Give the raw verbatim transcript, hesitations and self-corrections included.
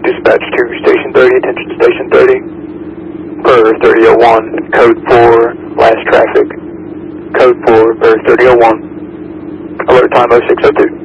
dispatch to Station thirty, attention Station thirty. Per thirty oh one, code four, last traffic. Code four, per thirty oh one. Alert time oh six oh two.